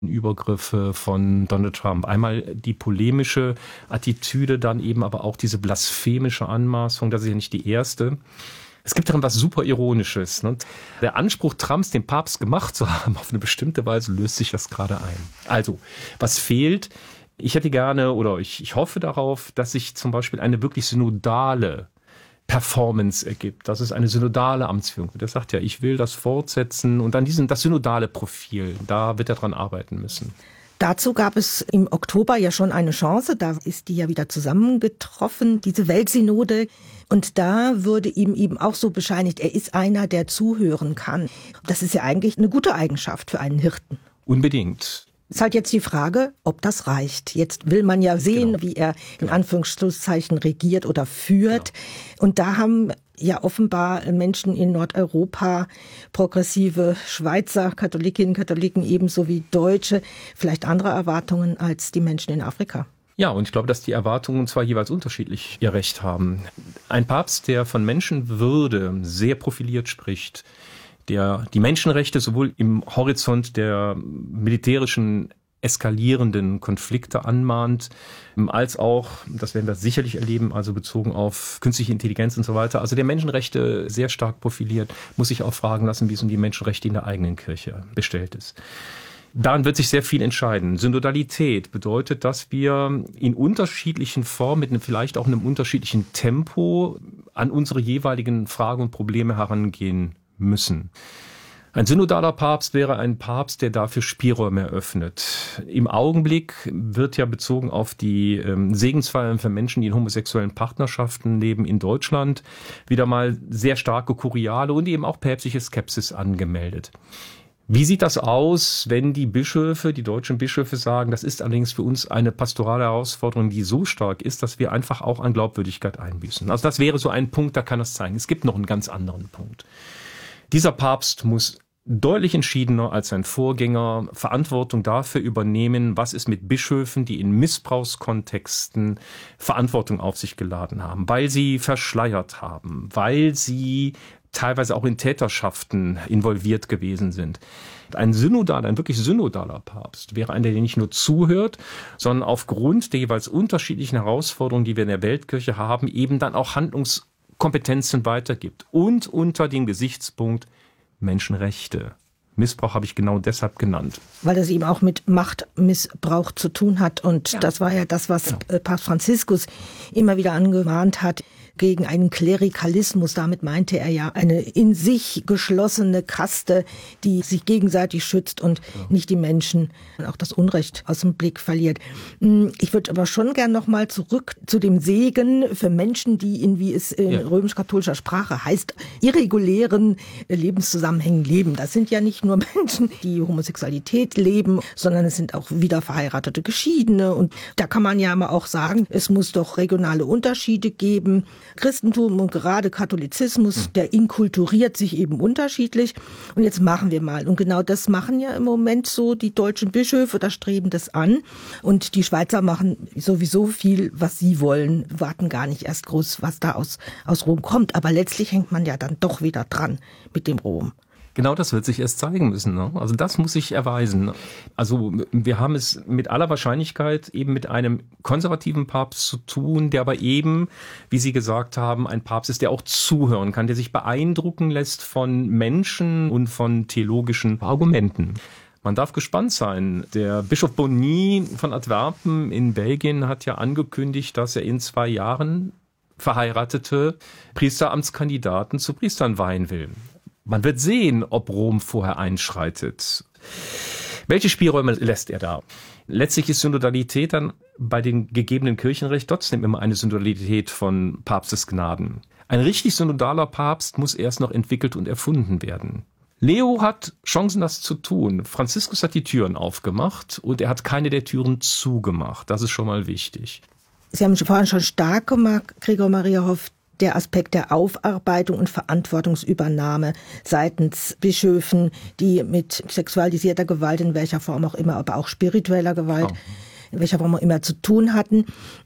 Übergriffe von Donald Trump. Einmal die polemische Attitüde, dann eben aber auch diese blasphemische Anmaßung, das ist ja nicht die erste. Es gibt darin was super Ironisches. Ne? Der Anspruch Trumps, den Papst gemacht zu haben, auf eine bestimmte Weise löst sich das gerade ein. Also, was fehlt? Ich hätte gerne oder ich hoffe darauf, dass sich zum Beispiel eine wirklich synodale Performance ergibt, dass es eine synodale Amtsführung wird. Der sagt ja, ich will das fortsetzen und dann das synodale Profil, da wird er dran arbeiten müssen. Dazu gab es im Oktober ja schon eine Chance, da ist die ja wieder zusammengetroffen, diese Weltsynode. Und da wurde ihm eben auch so bescheinigt, er ist einer, der zuhören kann. Das ist ja eigentlich eine gute Eigenschaft für einen Hirten. Unbedingt. Ist halt jetzt die Frage, ob das reicht. Jetzt will man ja sehen, wie er in Anführungszeichen regiert oder führt. Genau. Und da haben ja offenbar Menschen in Nordeuropa, progressive Schweizer Katholikinnen, Katholiken ebenso wie Deutsche, vielleicht andere Erwartungen als die Menschen in Afrika. Ja, und ich glaube, dass die Erwartungen zwar jeweils unterschiedlich ihr Recht haben. Ein Papst, der von Menschenwürde sehr profiliert spricht, der die Menschenrechte sowohl im Horizont der militärischen eskalierenden Konflikte anmahnt, als auch, das werden wir sicherlich erleben, also bezogen auf künstliche Intelligenz und so weiter, also der Menschenrechte sehr stark profiliert, muss sich auch fragen lassen, wie es um die Menschenrechte in der eigenen Kirche bestellt ist. Daran wird sich sehr viel entscheiden. Synodalität bedeutet, dass wir in unterschiedlichen Formen, mit vielleicht auch einem unterschiedlichen Tempo an unsere jeweiligen Fragen und Probleme herangehen müssen. Ein synodaler Papst wäre ein Papst, der dafür Spielräume eröffnet. Im Augenblick wird ja bezogen auf die Segensfeiern für Menschen, die in homosexuellen Partnerschaften leben in Deutschland, wieder mal sehr starke kuriale und eben auch päpstliche Skepsis angemeldet. Wie sieht das aus, wenn die Bischöfe, die deutschen Bischöfe sagen, das ist allerdings für uns eine pastorale Herausforderung, die so stark ist, dass wir einfach auch an Glaubwürdigkeit einbüßen. Also das wäre so ein Punkt, da kann das zeigen. Es gibt noch einen ganz anderen Punkt. Dieser Papst muss deutlich entschiedener als sein Vorgänger Verantwortung dafür übernehmen, was ist mit Bischöfen, die in Missbrauchskontexten Verantwortung auf sich geladen haben, weil sie verschleiert haben, weil sie teilweise auch in Täterschaften involviert gewesen sind. Ein wirklich synodaler Papst wäre einer, der nicht nur zuhört, sondern aufgrund der jeweils unterschiedlichen Herausforderungen, die wir in der Weltkirche haben, eben dann auch Handlungskompetenzen weitergibt. Und unter dem Gesichtspunkt Menschenrechte. Missbrauch habe ich genau deshalb genannt. Weil das eben auch mit Machtmissbrauch zu tun hat. Und das war ja das, was Papst Franziskus immer wieder angemahnt hat, gegen einen Klerikalismus. Damit meinte er ja eine in sich geschlossene Kaste, die sich gegenseitig schützt und nicht die Menschen und auch das Unrecht aus dem Blick verliert. Ich würde aber schon gern noch mal zurück zu dem Segen für Menschen, die wie es in römisch-katholischer Sprache heißt, irregulären Lebenszusammenhängen leben. Das sind ja nicht nur Menschen, die Homosexualität leben, sondern es sind auch wieder verheiratete Geschiedene. Und da kann man ja immer auch sagen, es muss doch regionale Unterschiede geben. Christentum und gerade Katholizismus, der inkulturiert sich eben unterschiedlich. Und jetzt machen wir mal. Und genau das machen ja im Moment so die deutschen Bischöfe, da streben das an. Und die Schweizer machen sowieso viel, was sie wollen, warten gar nicht erst groß, was da aus Rom kommt. Aber letztlich hängt man ja dann doch wieder dran mit dem Rom. Genau das wird sich erst zeigen müssen. Ne? Also das muss sich erweisen. Also wir haben es mit aller Wahrscheinlichkeit eben mit einem konservativen Papst zu tun, der aber eben, wie Sie gesagt haben, ein Papst ist, der auch zuhören kann, der sich beeindrucken lässt von Menschen und von theologischen Argumenten. Man darf gespannt sein. Der Bischof Bonny von Antwerpen in Belgien hat ja angekündigt, dass er in 2 Jahren verheiratete Priesteramtskandidaten zu Priestern weihen will. Man wird sehen, ob Rom vorher einschreitet. Welche Spielräume lässt er da? Letztlich ist Synodalität dann bei dem gegebenen Kirchenrecht trotzdem immer eine Synodalität von Papstesgnaden. Ein richtig synodaler Papst muss erst noch entwickelt und erfunden werden. Leo hat Chancen, das zu tun. Franziskus hat die Türen aufgemacht und er hat keine der Türen zugemacht. Das ist schon mal wichtig. Sie haben vorhin schon stark gemacht, Gregor Maria Hoff, der Aspekt der Aufarbeitung und Verantwortungsübernahme seitens Bischöfen, die mit sexualisierter Gewalt in welcher Form auch immer, aber auch spiritueller Gewalt, in welcher Form auch immer zu tun hatten.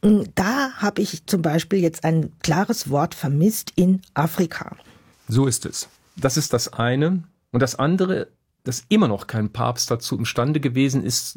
Da habe ich zum Beispiel jetzt ein klares Wort vermisst in Afrika. So ist es. Das ist das eine. Und das andere dass immer noch kein Papst dazu imstande gewesen ist,